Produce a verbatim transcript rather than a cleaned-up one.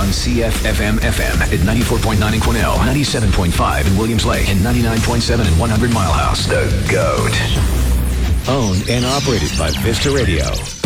on C F F M F M at ninety-four point nine in Quesnel, ninety-seven point five in Williams Lake, and ninety-nine point seven in one hundred Mile House. The GOAT. Owned and operated by Vista Radio.